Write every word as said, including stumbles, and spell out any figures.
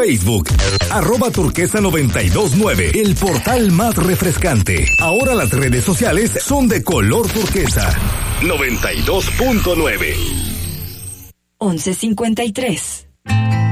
Facebook, arroba turquesa noventa y dos nueve, el portal más refrescante. Ahora las redes sociales son de color turquesa. noventa y dos punto nueve. once cincuenta y tres.